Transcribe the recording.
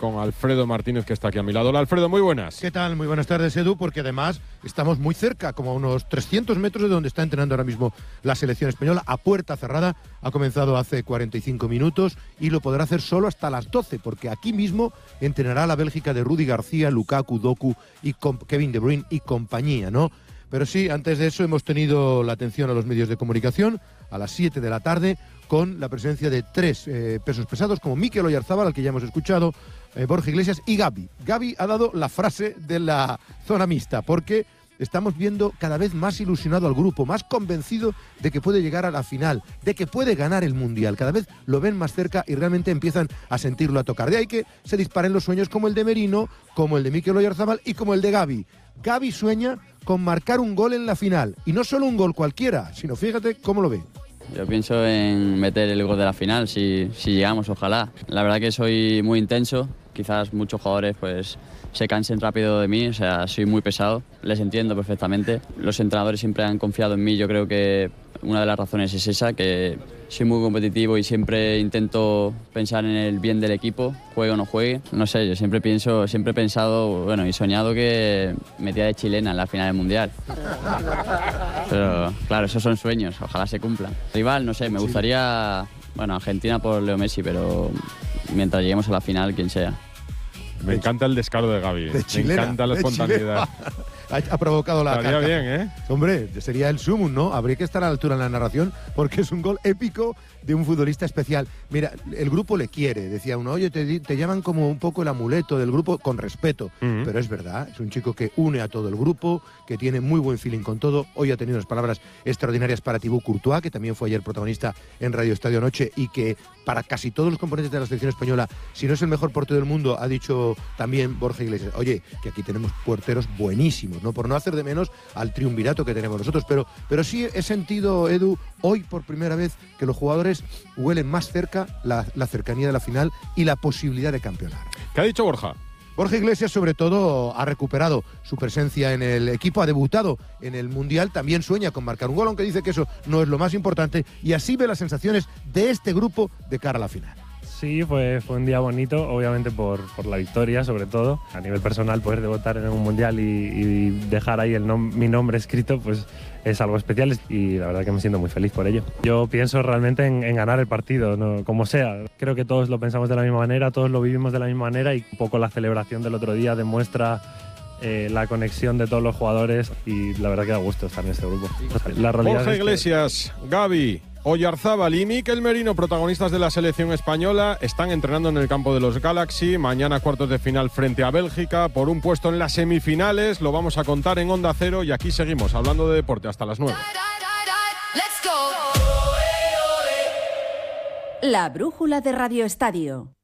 con Alfredo Martínez, que está aquí a mi lado. Hola, Alfredo, muy buenas. ¿Qué tal? Muy buenas tardes, Edu, porque además estamos muy cerca, como a unos 300 metros de donde está entrenando ahora mismo la selección española, a puerta cerrada. Ha comenzado hace 45 minutos y lo podrá hacer solo hasta las 12, porque aquí mismo entrenará la Bélgica de Rudy García, Lukaku, Doku y Kevin De Bruyne y compañía, ¿no? Pero sí, antes de eso hemos tenido la atención a los medios de comunicación a las 7 de la tarde con la presencia de 3 pesos pesados como Mikel Oyarzabal, al que ya hemos escuchado, Borja Iglesias y Gavi. Gavi ha dado la frase de la zona mixta porque estamos viendo cada vez más ilusionado al grupo, más convencido de que puede llegar a la final, de que puede ganar el Mundial. Cada vez lo ven más cerca y realmente empiezan a sentirlo a tocar. De ahí que se disparen los sueños como el de Merino, como el de Mikel Oyarzabal y como el de Gavi. Gavi sueña con marcar un gol en la final. Y no solo un gol cualquiera, sino fíjate cómo lo ve. Yo pienso en meter el gol de la final, si llegamos, ojalá. La verdad que soy muy intenso, quizás muchos jugadores pues se cansen rápido de mí, o sea, soy muy pesado, les entiendo perfectamente. Los entrenadores siempre han confiado en mí, yo creo que una de las razones es esa, que soy muy competitivo y siempre intento pensar en el bien del equipo, juegue o no juegue. No sé, yo siempre he pensado, bueno, y soñado que metía de chilena en la final del Mundial. Pero claro, esos son sueños, ojalá se cumplan. Rival, no sé, me gustaría, bueno, Argentina por Leo Messi, pero mientras lleguemos a la final, quien sea. Me encanta el descaro de Gavi. Me encanta la espontaneidad. Ha provocado la... Estaría bien, ¿eh? Hombre, sería el sumum, ¿no? Habría que estar a la altura en la narración porque es un gol épico de un futbolista especial. Mira, el grupo le quiere. Decía uno, oye, te llaman como un poco el amuleto del grupo, con respeto. Pero es verdad, es un chico que une a todo el grupo, que tiene muy buen feeling con todo. Hoy ha tenido unas palabras extraordinarias para Thibaut Courtois, que también fue ayer protagonista en Radio Estadio Noche y que para casi todos los componentes de la selección española, si no es el mejor portero del mundo, ha dicho también Borja Iglesias, oye, que aquí tenemos porteros buenísimos, ¿no? Por no hacer de menos al triunvirato que tenemos nosotros. Pero sí he sentido, Edu, hoy por primera vez que los jugadores huelen más cerca la cercanía de la final y la posibilidad de campeonar. ¿Qué ha dicho Borja? Borja Iglesias, sobre todo, ha recuperado su presencia en el equipo, ha debutado en el Mundial, también sueña con marcar un gol, aunque dice que eso no es lo más importante, y así ve las sensaciones de este grupo de cara a la final. Sí, fue un día bonito, obviamente por la victoria, sobre todo. A nivel personal, poder debutar en un Mundial y dejar ahí mi nombre escrito, pues es algo especial y la verdad que me siento muy feliz por ello. Yo pienso realmente en ganar el partido, ¿no? Como sea. Creo que todos lo pensamos de la misma manera, todos lo vivimos de la misma manera y un poco la celebración del otro día demuestra la conexión de todos los jugadores y la verdad que da gusto estar en este grupo. La realidad Borja es que... Iglesias, Gavi, Oyarzabal y Mikel Merino, protagonistas de la selección española, están entrenando en el campo de los Galaxy. Mañana cuartos de final frente a Bélgica por un puesto en las semifinales. Lo vamos a contar en Onda Cero y aquí seguimos hablando de deporte hasta las 9. La brújula de Radio Estadio.